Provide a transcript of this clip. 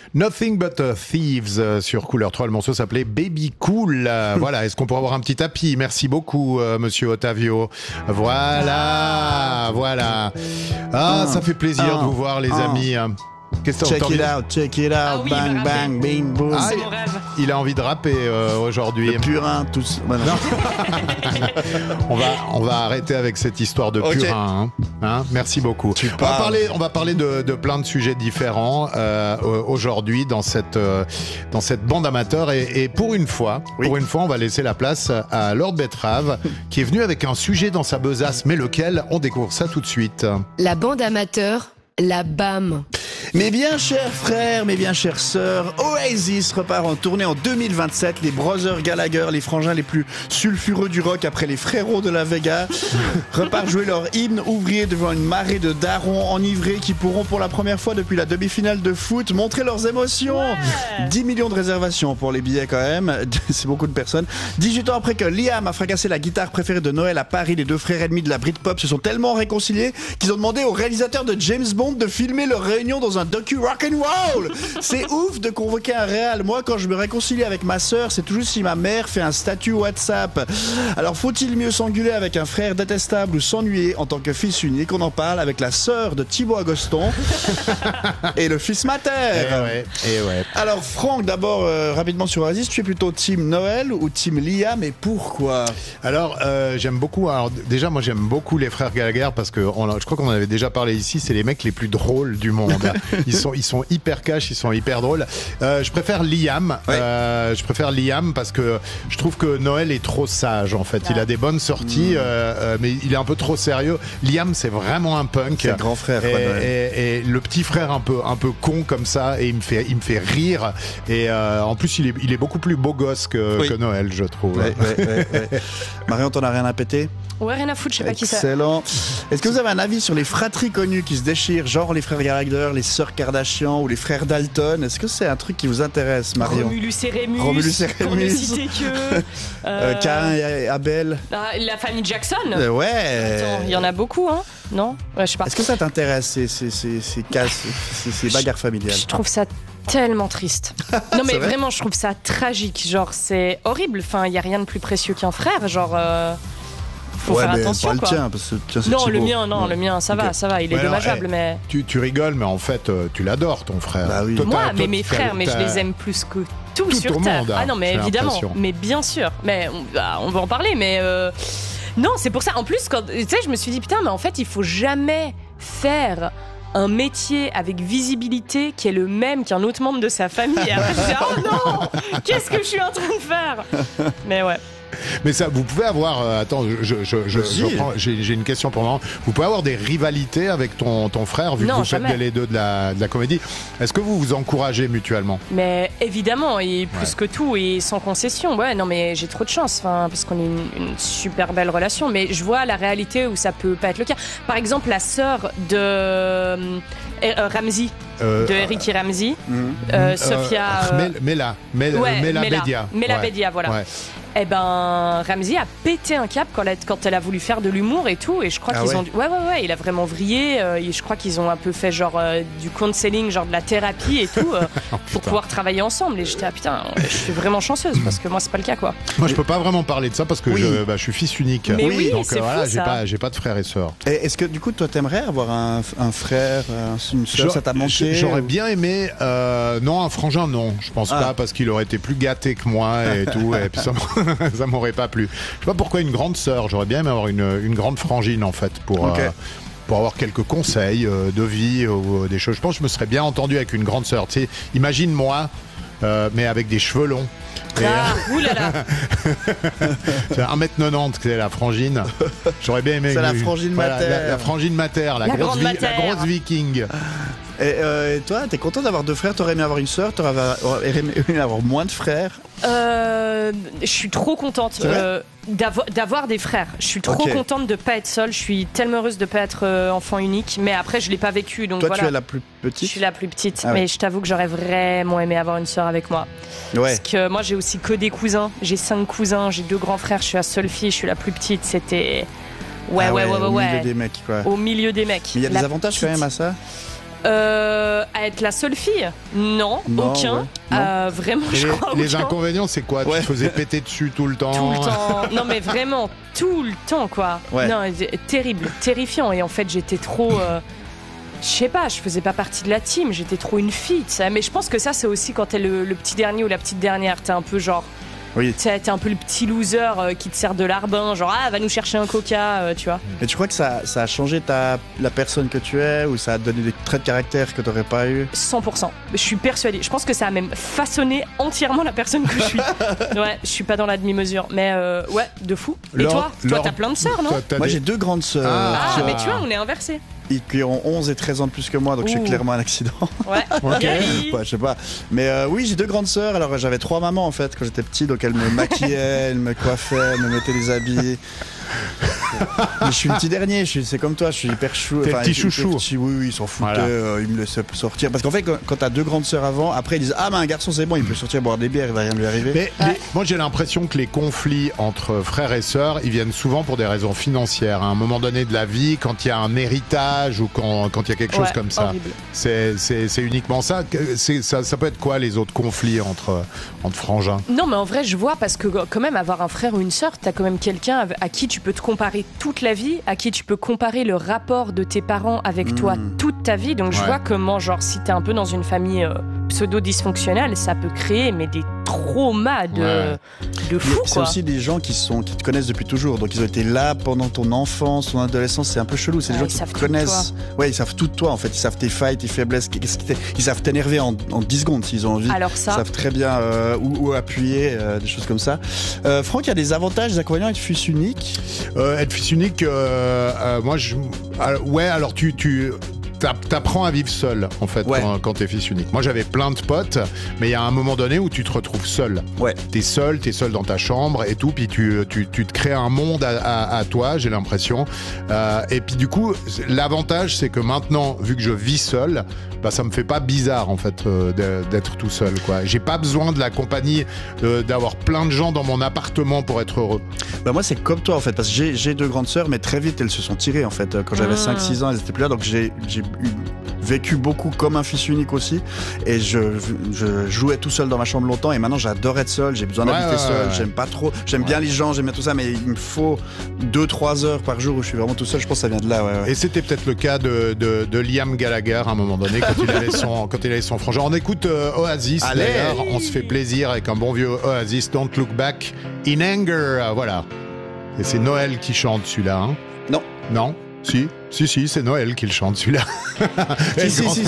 Nothing But Thieves sur Couleur 3. Le morceau s'appelait Baby Cool. Voilà, est-ce qu'on pourrait avoir un petit tapis? Merci beaucoup, monsieur Ottavio. Voilà. Ah, ça fait plaisir de vous voir, les amis. Qu'est-ce que check it out, bang, bang, bing, boom. Ah, il a envie de rapper aujourd'hui. Le purin, tous. Voilà. on va arrêter avec cette histoire de purin. Hein. Merci beaucoup. On va parler de plein de sujets différents aujourd'hui dans cette bande amateur. Et pour une fois, on va laisser la place à Lord Betrave qui est venu avec un sujet dans sa besace. Mais lequel? On découvre ça tout de suite. La bande amateur, la BAM. Mes bien chers frères, mes bien chères sœurs, Oasis repart en tournée en 2027. Les Brothers Gallagher, les frangins les plus sulfureux du rock après les frérots de la Vega, repartent jouer leur hymne ouvrier devant une marée de darons enivrés qui pourront pour la première fois depuis la demi-finale de foot montrer leurs émotions. 10 millions de réservations pour les billets quand même, c'est beaucoup de personnes. 18 ans après que Liam a fracassé la guitare préférée de Noël à Paris, les deux frères ennemis de la Britpop se sont tellement réconciliés qu'ils ont demandé au réalisateur de James Bond de filmer leur réunion dans un docu rock'n'roll. C'est ouf de convoquer un réal. Moi, quand je me réconcilie avec ma sœur, c'est toujours si ma mère fait un statut WhatsApp. Alors, faut-il mieux s'engueuler avec un frère détestable ou s'ennuyer en tant que fils unique? On en parle avec la sœur de Thibaut Agoston et le fils mater. Et ouais. Alors, Franck, d'abord, rapidement sur Oasis, tu es plutôt team Noël ou team Liam, et pourquoi? Alors, j'aime beaucoup. Alors, déjà, moi, j'aime beaucoup les frères Gallagher parce que je crois qu'on en avait déjà parlé ici. C'est les mecs les plus drôles du monde. Ils sont hyper cash, ils sont hyper drôles. Je préfère Liam. Je préfère Liam parce que je trouve que Noël est trop sage en fait. Il a des bonnes sorties, mais il est un peu trop sérieux. Liam, c'est vraiment un punk. C'est le grand frère. Et le petit frère un peu con comme ça, et il me fait rire. Et en plus, il est beaucoup plus beau gosse que Noël, je trouve. Marion, t'en as rien à péter? Ouais, rien à foutre, je sais pas qui c'est. Excellent. Est-ce que vous avez un avis sur les fratries connues qui se déchirent, genre les frères Gallagher, les sœurs Kardashian ou les frères Dalton? Est-ce que c'est un truc qui vous intéresse, Marion? Romulus et Rémus. Pour ne citer que. Cain et Abel. La famille Jackson. Ouais. Attends, il y en a beaucoup, hein? Non? Ouais, je sais pas. Est-ce que ça t'intéresse, ces bagarres familiales? Je trouve ça tellement triste. Non mais vraiment, je trouve ça tragique. Genre, c'est horrible. Enfin, il y a rien de plus précieux qu'un frère. Genre. Faut faire attention, pas quoi. Le tien, parce que tiens, c'est non, Thibaut. le mien, ça va, il est dommageable, mais... Tu rigoles, mais en fait, tu l'adores, ton frère. Bah oui. Moi, mais mes frères, mais je les aime plus que tout sur Terre. Monde, ah non, mais évidemment, mais bien sûr. Mais on va en parler, mais... Non, c'est pour ça. En plus, quand, tu sais, je me suis dit, putain, mais en fait, il faut jamais faire un métier avec visibilité qui est le même qu'un autre membre de sa famille. Et après, je me dis, oh non, qu'est-ce que je suis en train de faire? Mais ouais. Mais ça, vous pouvez avoir. Attends, j'ai une question pour moi. Vous pouvez avoir des rivalités avec ton frère, vu que vous faites les deux de la comédie. Est-ce que vous vous encouragez mutuellement? Mais évidemment, et plus que tout, et sans concession. Ouais, non, mais j'ai trop de chance, parce qu'on a une super belle relation. Mais je vois la réalité où ça peut pas être le cas. Par exemple, la sœur de Ramsey. De Eric et Ramsey, Sophia. Mela Bedia. Mela Bedia, voilà. Ouais. Eh ben, Ramsey a pété un câble quand elle a voulu faire de l'humour et tout, et je crois qu'ils ont... Ouais, il a vraiment vrillé, je crois qu'ils ont un peu fait genre du counseling, genre de la thérapie et tout, pour pouvoir travailler ensemble, et j'étais, putain, je suis vraiment chanceuse, parce que moi, c'est pas le cas, quoi. Moi, je peux pas vraiment parler de ça, parce que je suis fils unique. Mais oui, donc c'est voilà, fou, ça. j'ai pas de frères et sœurs. Et est-ce que, du coup, toi, t'aimerais avoir un frère, une sœur, ça t'a manqué? J'aurais bien aimé, non, un frangin, non, je pense pas, parce qu'il aurait été plus gâté que moi et tout, et puis ça m'aurait pas plu. Je sais pas pourquoi une grande sœur, j'aurais bien aimé avoir une grande frangine en fait pour avoir quelques conseils de vie ou des choses. Je pense que je me serais bien entendu avec une grande sœur. Tu sais, imagine moi, mais avec des cheveux longs. Oulala. C'est 1m90, c'est la frangine. J'aurais bien aimé. C'est la frangine mater. La frangine mater, la grosse viking. Et toi, t'es content d'avoir deux frères? T'aurais aimé avoir une sœur? T'aurais aimé avoir moins de frères? Je suis trop contente d'avoir des frères. Je suis trop contente de pas être seule. Je suis tellement heureuse de pas être enfant unique. Mais après, je l'ai pas vécu. Donc toi, voilà. Tu es la plus petite? Je suis la plus petite. Mais je t'avoue que j'aurais vraiment aimé avoir une sœur avec moi. Ouais. Parce que moi, j'ai aussi que des cousins. J'ai 5 cousins. J'ai 2 grands frères. Je suis la seule fille. Je suis la plus petite. C'était... Ouais. Au milieu des mecs, quoi. Au milieu des mecs. Mais il y a des avantages quand même à ça? À être la seule fille? Non, aucun. ouais, Vraiment, Et je crois les aucun. inconvénients, c'est quoi? Tu te faisais péter dessus tout le temps? Tout le temps. Non, mais vraiment, tout le temps, quoi. Ouais. Non, terrible, terrifiant. Et en fait, j'étais trop. Je sais pas, je faisais pas partie de la team, j'étais trop une fille, tu sais. Mais je pense que ça, c'est aussi quand t'es le petit dernier ou la petite dernière. T'es un peu genre. Oui. T'es un peu le petit loser qui te sert de larbin, genre va nous chercher un coca, tu vois. Et tu crois que ça a changé la personne que tu es, ou ça a donné des traits de caractère que t'aurais pas eu? 100%. Je suis persuadée. Je pense que ça a même façonné entièrement la personne que je suis. Ouais, je suis pas dans la demi-mesure. Mais ouais, de fou. Et toi, t'as plein de sœurs, non? Moi, j'ai 2 grandes sœurs. Ah, mais tu vois, on est inversés. Qui ont 11 et 13 ans de plus que moi, donc je suis clairement un accident. Ouais. Ouais, je sais pas. Mais oui, j'ai 2 grandes sœurs. Alors j'avais 3 mamans en fait quand j'étais petit, donc elles me maquillaient, elles me coiffaient, elles me mettaient des habits. Mais je suis le petit dernier, c'est comme toi, je suis hyper chou. T'es le petit chouchou. Oui, ils s'en foutaient, Voilà. ils me laissaient sortir. Parce qu'en fait, quand t'as 2 grandes sœurs avant, après ils disent ah, mais un garçon c'est bon, il peut sortir boire des bières, il va rien lui arriver. Mais moi j'ai l'impression que les conflits entre frères et sœurs, ils viennent souvent pour des raisons financières. À un moment donné de la vie, quand il y a un héritage ou quand il y a quelque chose comme ça. Horrible. C'est uniquement ça. Ça peut être quoi les autres conflits entre frangins? Non, mais en vrai, je vois, parce que quand même, avoir un frère ou une sœur, t'as quand même quelqu'un à qui tu peux te comparer toute la vie, à qui tu peux comparer le rapport de tes parents avec toi toute ta vie. Donc je vois comment, genre, si t'es un peu dans une famille pseudo-dysfonctionnelle, ça peut créer des traumas de fou, C'est quoi. aussi des gens qui te connaissent depuis toujours, donc ils ont été là pendant ton enfance, ton adolescence. C'est un peu chelou. C'est des gens qui te connaissent. Ouais, ils savent tout de toi en fait. Ils savent tes failles, tes faiblesses. Ils savent t'énerver en 10 secondes s'ils ont envie. Alors ça. Ils savent très bien où appuyer, des choses comme ça. Franck, il y a des avantages, des inconvénients à être fils unique? Être fils unique, moi alors tu t'apprends à vivre seul en fait quand t'es fils unique. Moi j'avais plein de potes, mais il y a un moment donné où tu te retrouves seul. Ouais. T'es seul dans ta chambre et tout, puis tu te crées un monde à toi, j'ai l'impression. Et puis du coup, l'avantage c'est que maintenant, vu que je vis seul, ça me fait pas bizarre en fait d'être tout seul, quoi. J'ai pas besoin de la compagnie, d'avoir plein de gens dans mon appartement pour être heureux. Moi c'est comme toi en fait, parce que j'ai 2 grandes sœurs, mais très vite elles se sont tirées en fait. Quand j'avais 5-6 ans, elles étaient plus là, donc j'ai vécu beaucoup comme un fils unique aussi, et je jouais tout seul dans ma chambre longtemps, et maintenant j'adore être seul, j'ai besoin d'habiter seul, j'aime pas trop, j'aime bien les gens, j'aime bien tout ça, mais il me faut 2-3 heures par jour où je suis vraiment tout seul. Je pense que ça vient de là. Et c'était peut-être le cas de Liam Gallagher à un moment donné quand il avait son frangin. On écoute Oasis. Allez. D'ailleurs, on se fait plaisir avec un bon vieux Oasis, Don't Look Back in Anger, voilà. Et c'est Noël qui chante celui-là, hein? Non. Si, c'est Noël qui le chante celui-là. Si,